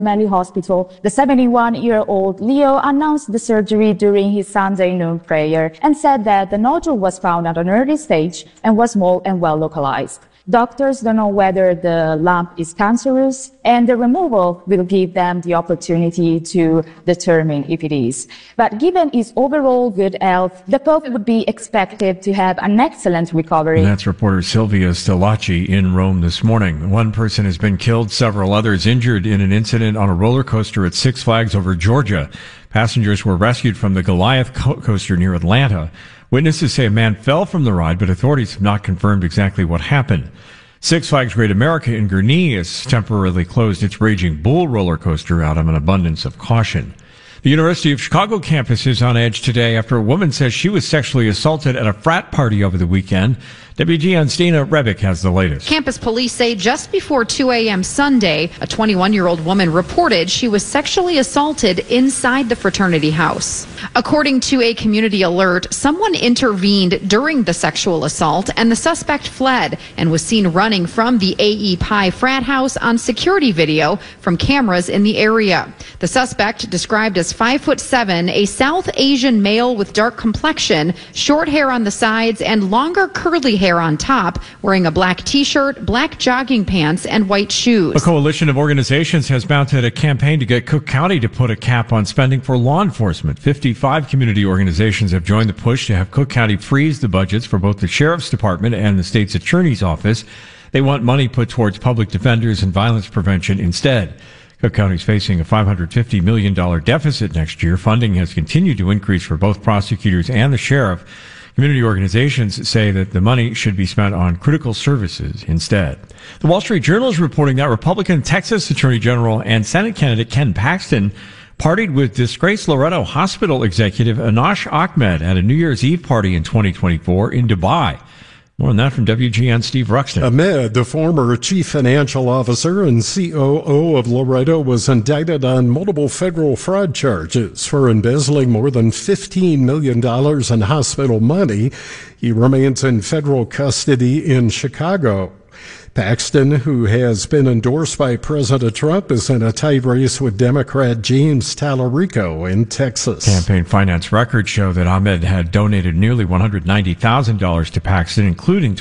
Gemelli Hospital, the 71-year-old Leo announced the surgery during his Sunday noon prayer and said that the nodule was found at an early stage and was small and well localized. Doctors don't know whether the lump is cancerous, and the removal will give them the opportunity to determine if it is. But given his overall good health, the Pope would be expected to have an excellent recovery. And that's reporter Silvia Stilacci in Rome this morning. One person has been killed, several others injured in an incident on a roller coaster at Six Flags over Georgia. Passengers were rescued from the Goliath coaster near Atlanta. Witnesses say a man fell from the ride, but authorities have not confirmed exactly what happened. Six Flags Great America in Gurnee has temporarily closed its Raging Bull roller coaster out of an abundance of caution. The University of Chicago campus is on edge today after a woman says she was sexually assaulted at a frat party over the weekend. WGN's Dina Rebick has the latest. Campus police say just before 2 a.m. Sunday, a 21-year-old woman reported she was sexually assaulted inside the fraternity house. According to a community alert, someone intervened during the sexual assault and the suspect fled and was seen running from the A.E. Pi frat house on security video from cameras in the area. The suspect, described as 5'7", a South Asian male with dark complexion, short hair on the sides and longer curly hair on top, wearing a black t-shirt, black jogging pants, and white shoes. A coalition of organizations has mounted a campaign to get Cook County to put a cap on spending for law enforcement. 55 community organizations have joined the push to have Cook County freeze the budgets for both the Sheriff's Department and the state's Attorney's Office. They want money put towards public defenders and violence prevention instead. Cook County is facing a $550 million deficit next year. Funding has continued to increase for both prosecutors and the sheriff. Community organizations say that the money should be spent on critical services instead. The Wall Street Journal is reporting that Republican Texas Attorney General and Senate candidate Ken Paxton partied with disgraced Loretto Hospital executive Anash Ahmed at a New Year's Eve party in 2024 in Dubai. More on that from WGN Steve Ruxton. Ahmed, the former chief financial officer and COO of Loretto, was indicted on multiple federal fraud charges for embezzling more than $15 million in hospital money. He remains in federal custody in Chicago. Paxton, who has been endorsed by President Trump, is in a tight race with Democrat James Tallarico in Texas. Campaign finance records show that Ahmed had donated nearly $190,000 to Paxton, including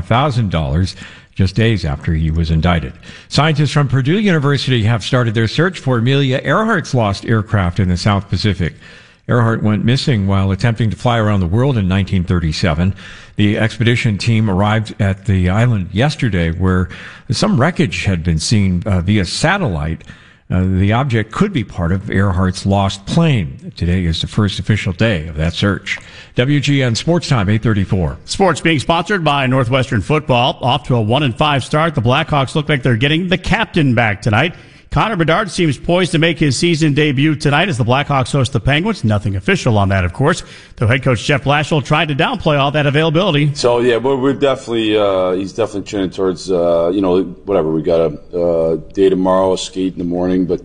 $25,000 just days after he was indicted. Scientists from Purdue University have started their search for Amelia Earhart's lost aircraft in the South Pacific. Earhart went missing while attempting to fly around the world in 1937. The expedition team arrived at the island yesterday where some wreckage had been seen via satellite. The object could be part of Earhart's lost plane. Today is the first official day of that search. WGN Sports Time, 8:34. Sports being sponsored by Northwestern Football. Off to a 1-5 start. The Blackhawks look like they're getting the captain back tonight. Connor Bedard seems poised to make his season debut tonight as the Blackhawks host the Penguins. Nothing official on that, of course, though head coach Jeff Blashill tried to downplay all that availability. So, yeah, we're definitely, he's definitely trending towards, whatever. We got a day tomorrow, a skate in the morning, but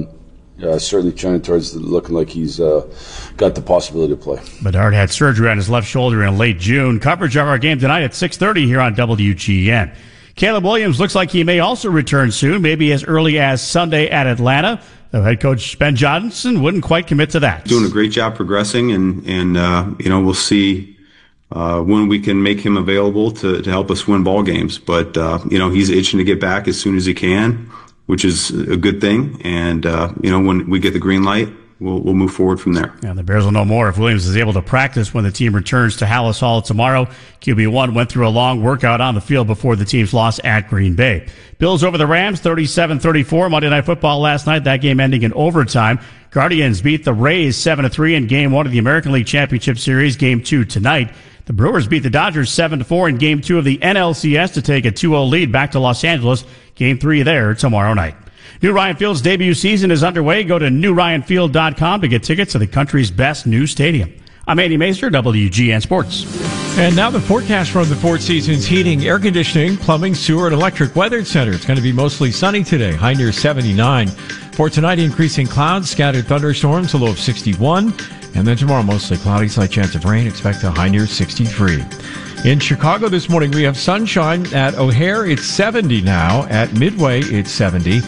certainly trending towards looking like he's got the possibility to play. Bedard had surgery on his left shoulder in late June. Coverage of our game tonight at 6:30 here on WGN. Caleb Williams looks like he may also return soon, maybe as early as Sunday at Atlanta. Though head coach Ben Johnson wouldn't quite commit to that. Doing a great job progressing, and we'll see when we can make him available to help us win ball games. But he's itching to get back as soon as he can, which is a good thing. And when we get the green light, we'll move forward from there. And the Bears will know more if Williams is able to practice when the team returns to Hallis Hall tomorrow. QB1 went through a long workout on the field before the team's loss at Green Bay. Bills over the Rams, 37-34. Monday Night Football last night, that game ending in overtime. Guardians beat the Rays 7-3 in Game 1 of the American League Championship Series. Game 2 tonight. The Brewers beat the Dodgers 7-4 in Game 2 of the NLCS to take a 2-0 lead back to Los Angeles. Game 3 there tomorrow night. New Ryan Field's debut season is underway. Go to newryanfield.com to get tickets to the country's best new stadium. I'm Andy Mazer, WGN Sports. And now the forecast from the Four Seasons Heating, Air Conditioning, Plumbing, Sewer, and Electric Weather Center. It's going to be mostly sunny today, high near 79. For tonight, increasing clouds, scattered thunderstorms, a low of 61. And then tomorrow, mostly cloudy, slight chance of rain, expect a high near 63. In Chicago this morning, we have sunshine. At O'Hare, it's 70 now. At Midway, it's 70.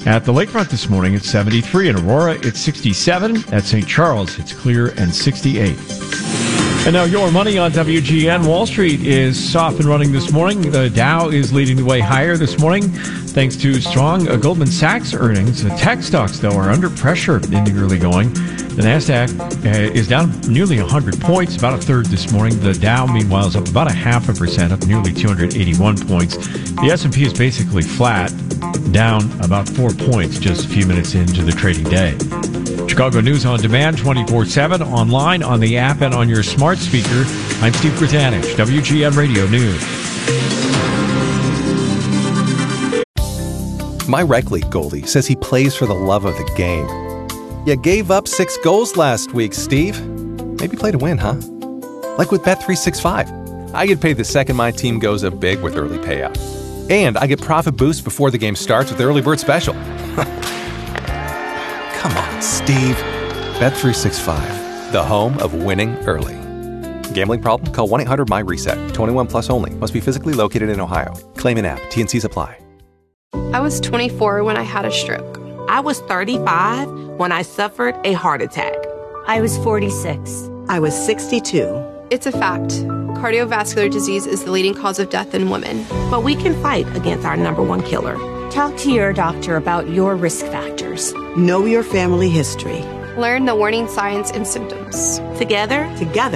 At the lakefront this morning, it's 73. In Aurora, it's 67. At St. Charles, it's clear and 68. And now your money on WGN. Wall Street is soft and running this morning. The Dow is leading the way higher this morning thanks to strong Goldman Sachs earnings. The tech stocks, though, are under pressure in the early going. The NASDAQ is down nearly 100 points, about a third this morning. The Dow, meanwhile, is up about 0.5%, up nearly 281 points. The S&P is basically flat, down about 4 points just a few minutes into the trading day. Chicago News on Demand, 24/7, online, on the app, and on your smart speaker. I'm Steve Kratanich, WGN Radio News. My rec league goalie says he plays for the love of the game. You gave up 6 goals last week, Steve. Maybe play to win, huh? Like with Bet365. I get paid the second my team goes up big with early payout. And I get profit boosts before the game starts with Early Bird Special. Come on, Steve. Bet365, the home of winning early. Gambling problem? Call 1-800-MY-RESET. 21 plus only. Must be physically located in Ohio. Claim in app. T&Cs apply. I was 24 when I had a stroke. I was 35 when I suffered a heart attack. I was 46. I was 62. It's a fact. Cardiovascular disease is the leading cause of death in women. But we can fight against our #1 killer. Talk to your doctor about your risk factors. Know your family history. Learn the warning signs and symptoms. Together,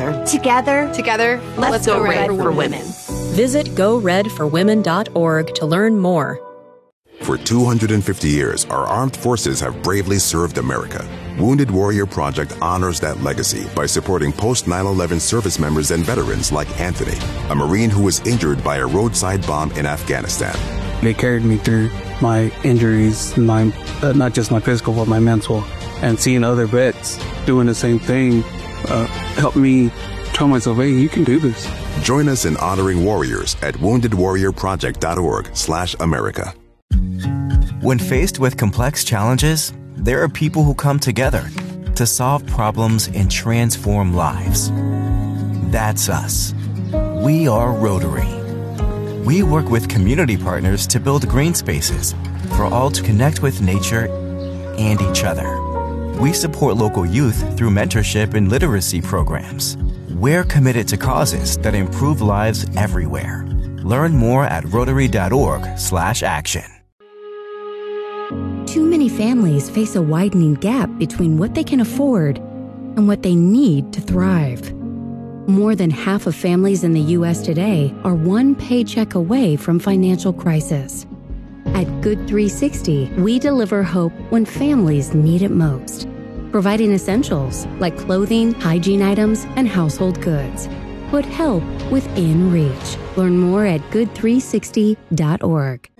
let's go Red for Women. Visit GoRedForWomen.org to learn more. For 250 years, our armed forces have bravely served America. Wounded Warrior Project honors that legacy by supporting post-9/11 service members and veterans like Anthony, a Marine who was injured by a roadside bomb in Afghanistan. They carried me through my injuries, not just my physical, but my mental. And seeing other vets doing the same thing helped me tell myself, hey, you can do this. Join us in honoring warriors at woundedwarriorproject.org/America. When faced with complex challenges, there are people who come together to solve problems and transform lives. That's us. We are Rotary. We work with community partners to build green spaces for all to connect with nature and each other. We support local youth through mentorship and literacy programs. We're committed to causes that improve lives everywhere. Learn more at Rotary.org/action. Too many families face a widening gap between what they can afford and what they need to thrive. More than half of families in the U.S. today are one paycheck away from financial crisis. At Good 360, we deliver hope when families need it most, providing essentials like clothing, hygiene items, and household goods. Put help within reach. Learn more at good360.org.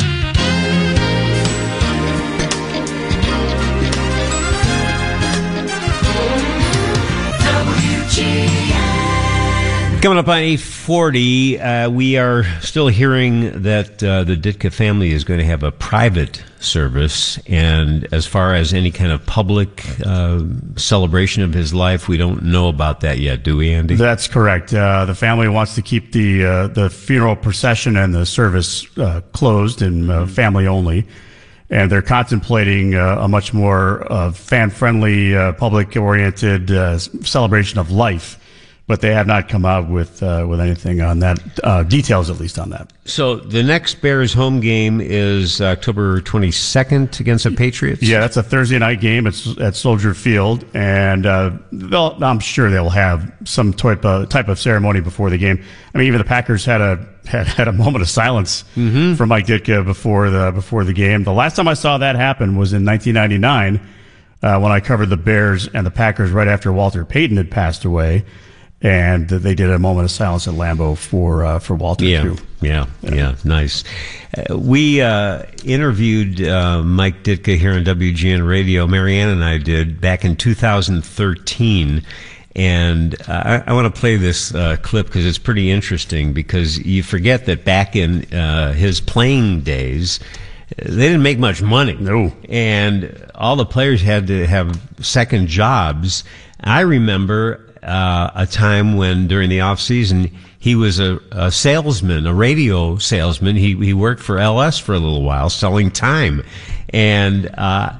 Coming up on 8:40, we are still hearing that the Ditka family is going to have a private service, and as far as any kind of public celebration of his life, we don't know about that yet, do we, Andy? That's correct. The family wants to keep the funeral procession and the service closed and family only. And they're contemplating a much more fan-friendly, public-oriented celebration of life. But they have not come out with anything on that, details at least on that. So the next Bears home game is October 22nd against the Patriots? Yeah, that's a Thursday night game. It's at Soldier Field, and I'm sure they'll have some type of ceremony before the game. I mean, even the Packers had a moment of silence for Mike Ditka before the game. The last time I saw that happen was in 1999 when I covered the Bears and the Packers right after Walter Payton had passed away. And they did a moment of silence at Lambeau for Walter, too. Yeah, nice. We interviewed Mike Ditka here on WGN Radio. Marianne and I did back in 2013. And I want to play this clip because it's pretty interesting, because you forget that back in his playing days, they didn't make much money. No. And all the players had to have second jobs. I remember a time when during the off season he was a salesman, a radio salesman. He worked for LS for a little while selling time, And